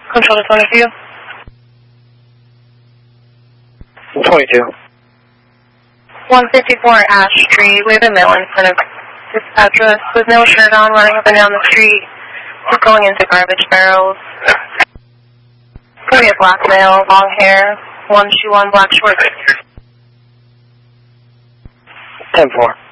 Control to 22. 22. 154 Ash Street. We have a male in front of this address with no shirt on, running up and down the street. He's going into garbage barrels. Could be a black male, long hair, one shoe on, black shorts. 10-4.